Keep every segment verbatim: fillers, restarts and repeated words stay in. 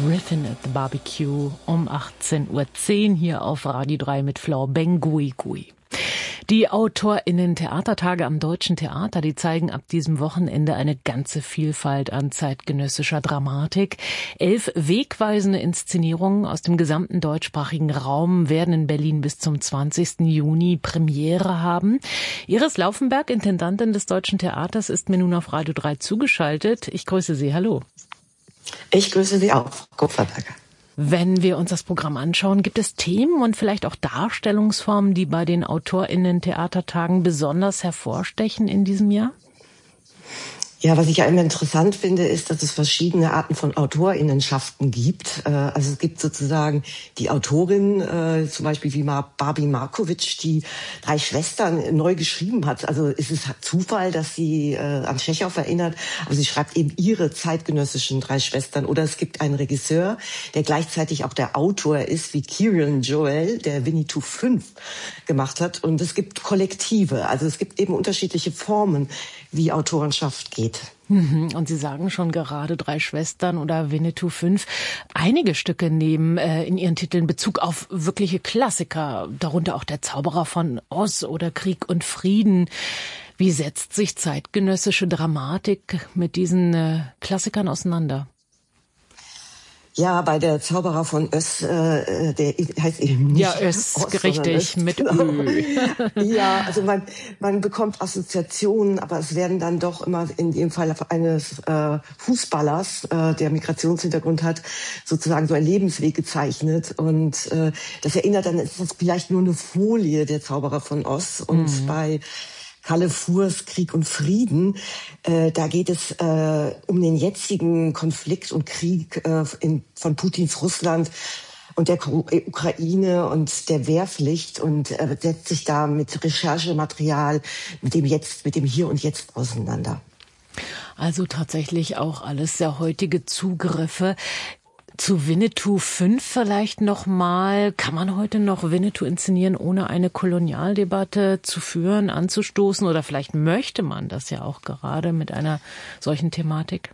Griffin at the Barbecue um achtzehn Uhr zehn hier auf Radio drei mit Flaubeng Gui Gui. Die AutorInnen-Theatertage am Deutschen Theater, die zeigen ab diesem Wochenende eine ganze Vielfalt an zeitgenössischer Dramatik. Elf wegweisende Inszenierungen aus dem gesamten deutschsprachigen Raum werden in Berlin bis zum zwanzigsten Juni Premiere haben. Iris Laufenberg, Intendantin des Deutschen Theaters, ist mir nun auf Radio drei zugeschaltet. Ich grüße Sie. Hallo. Ich grüße Sie auch, Frau Kupferberger. Wenn wir uns das Programm anschauen, gibt es Themen und vielleicht auch Darstellungsformen, die bei den AutorInnen-Theatertagen besonders hervorstechen in diesem Jahr? Ja, was ich ja immer interessant finde, ist, dass es verschiedene Arten von AutorInnenschaften gibt. Also es gibt sozusagen die Autorin, zum Beispiel wie Barbie Markovic, die drei Schwestern neu geschrieben hat. Also es ist Zufall, dass sie an Tschechow erinnert, aber sie schreibt eben ihre zeitgenössischen drei Schwestern. Oder es gibt einen Regisseur, der gleichzeitig auch der Autor ist, wie Kieran Joel, der Winnetou fünf gemacht hat. Und es gibt Kollektive, also es gibt eben unterschiedliche Formen, wie Autorenschaft geht. Und Sie sagen schon gerade drei Schwestern oder Winnetou fünf. Einige Stücke nehmen äh, in ihren Titeln Bezug auf wirkliche Klassiker, darunter auch der Zauberer von Oz oder Krieg und Frieden. Wie setzt sich zeitgenössische Dramatik mit diesen äh, Klassikern auseinander? Ja, bei der Zauberer von Oz, äh, der heißt eben nicht ja, Oz, Oz richtig, mit Ö. Ja, also man, man bekommt Assoziationen, aber es werden dann doch immer in dem Fall eines äh, Fußballers, äh, der Migrationshintergrund hat, sozusagen so ein Lebensweg gezeichnet. Und äh, das erinnert dann, ist das vielleicht nur eine Folie, der Zauberer von Oz. Und mhm. bei Kalle Fuhrs Krieg und Frieden, äh, da geht es äh, um den jetzigen Konflikt und Krieg äh, in, von Putins Russland und der Ukraine und der Wehrpflicht und äh, setzt sich da mit Recherchematerial, mit dem Jetzt, mit dem Hier und Jetzt auseinander. Also tatsächlich auch alles sehr heutige Zugriffe. Zu Winnetou fünf vielleicht noch mal. Kann man heute noch Winnetou inszenieren, ohne eine Kolonialdebatte zu führen, anzustoßen? Oder vielleicht möchte man das ja auch gerade mit einer solchen Thematik?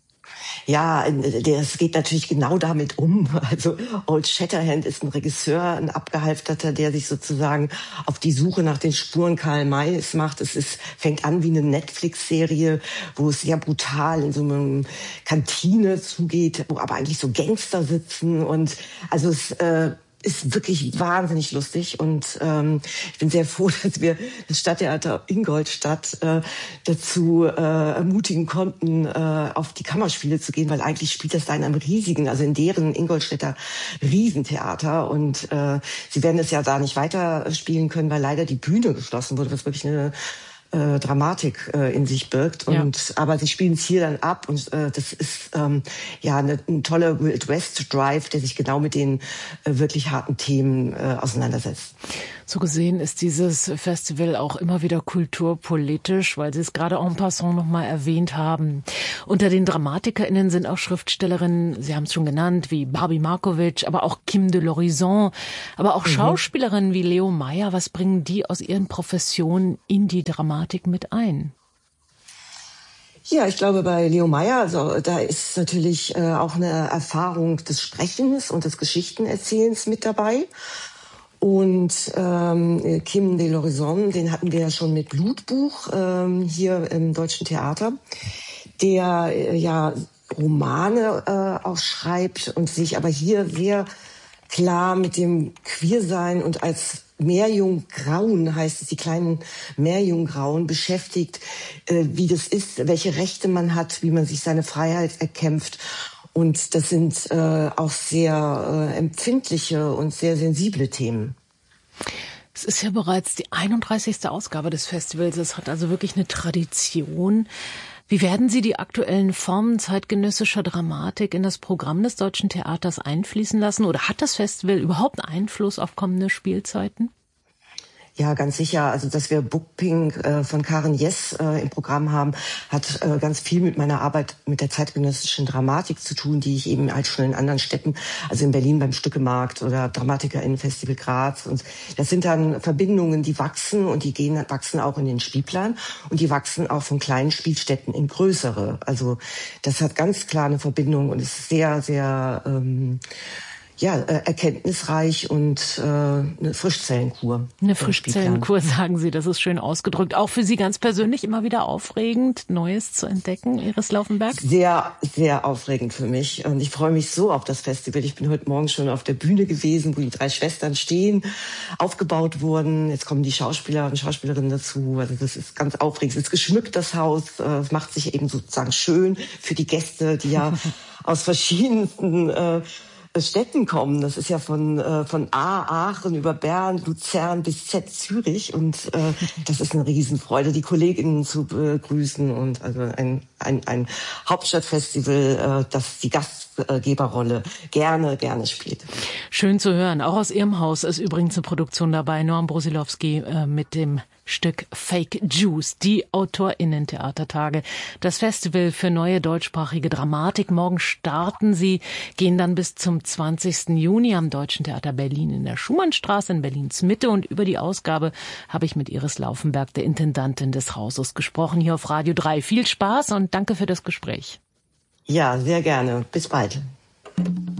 Ja, es geht natürlich genau damit um. Also Old Shatterhand ist ein Regisseur, ein Abgehalfterter, der sich sozusagen auf die Suche nach den Spuren Karl Mays macht. Es ist, fängt an wie eine Netflix-Serie, wo es sehr brutal in so einer Kantine zugeht, wo aber eigentlich so Gangster sitzen. Und also es äh, ist wirklich wahnsinnig lustig und ähm, ich bin sehr froh, dass wir das Stadttheater Ingolstadt äh, dazu äh, ermutigen konnten, äh, auf die Kammerspiele zu gehen, weil eigentlich spielt das da in einem riesigen, also in deren Ingolstädter Riesentheater und äh, sie werden es ja da nicht weiter spielen können, weil leider die Bühne geschlossen wurde, was wirklich eine Äh, Dramatik äh, in sich birgt und ja. Aber sie spielen es hier dann ab und äh, das ist ähm, ja eine, eine tolle Wild West Drive, der sich genau mit den äh, wirklich harten Themen äh, auseinandersetzt. So gesehen ist dieses Festival auch immer wieder kulturpolitisch, weil Sie es gerade en passant noch mal erwähnt haben. Unter den DramatikerInnen sind auch Schriftstellerinnen, Sie haben es schon genannt, wie Barbie Markovic, aber auch Kim de l'Horizon, aber auch mhm. Schauspielerinnen wie Leo Meyer. Was bringen die aus ihren Professionen in die Dramatik mit ein? Ja, ich glaube, bei Leo Meyer, also da ist natürlich äh, auch eine Erfahrung des Sprechens und des Geschichtenerzählens mit dabei. Und ähm, Kim de l'Horizon, den hatten wir ja schon mit Blutbuch ähm, hier im Deutschen Theater, der äh, ja Romane äh, auch schreibt und sich aber hier sehr klar mit dem Queersein und als Meerjunggrauen, heißt es, die kleinen Meerjunggrauen beschäftigt, äh, wie das ist, welche Rechte man hat, wie man sich seine Freiheit erkämpft. Und das sind äh, auch sehr äh, empfindliche und sehr sensible Themen. Es ist ja bereits die einunddreißigste Ausgabe des Festivals. Es hat also wirklich eine Tradition. Wie werden Sie die aktuellen Formen zeitgenössischer Dramatik in das Programm des Deutschen Theaters einfließen lassen? Oder hat das Festival überhaupt Einfluss auf kommende Spielzeiten? Ja, ganz sicher. Also, dass wir Bookpink äh, von Karen Jess äh, im Programm haben, hat äh, ganz viel mit meiner Arbeit mit der zeitgenössischen Dramatik zu tun, die ich eben halt schon in anderen Städten, also in Berlin beim Stückemarkt oder DramatikerInnenfestival Graz. Und das sind dann Verbindungen, die wachsen und die gehen, wachsen auch in den Spielplan und die wachsen auch von kleinen Spielstätten in größere. Also, das hat ganz klar eine Verbindung und ist sehr, sehr ähm, ja, äh, erkenntnisreich und äh, eine Frischzellenkur. Eine Frischzellenkur, sagen Sie, das ist schön ausgedrückt. Auch für Sie ganz persönlich immer wieder aufregend, Neues zu entdecken, Iris Laufenberg? Sehr, sehr aufregend für mich. Und ich freue mich so auf das Festival. Ich bin heute Morgen schon auf der Bühne gewesen, wo die drei Schwestern stehen, aufgebaut wurden. Jetzt kommen die Schauspieler und Schauspielerinnen dazu. Also das ist ganz aufregend. Es ist geschmückt, das Haus. Es macht sich eben sozusagen schön für die Gäste, die ja aus verschiedensten äh, Städten kommen. Das ist ja von äh, von A, Aachen über Bern, Luzern bis Z, Zürich und äh, das ist eine Riesenfreude, die KollegInnen zu begrüßen und also ein ein, ein Hauptstadtfestival, äh, das die Gastgeberrolle gerne gerne spielt. Schön zu hören. Auch aus Ihrem Haus ist übrigens eine Produktion dabei. Norm Brusilowski äh, mit dem Stück Fake Juice, die AutorInnen-Theatertage. Das Festival für neue deutschsprachige Dramatik. Morgen starten sie, gehen dann bis zum zwanzigsten Juni am Deutschen Theater Berlin in der Schumannstraße in Berlins Mitte. Und über die Ausgabe habe ich mit Iris Laufenberg, der Intendantin des Hauses, gesprochen, hier auf Radio drei. Viel Spaß und danke für das Gespräch. Ja, sehr gerne. Bis bald.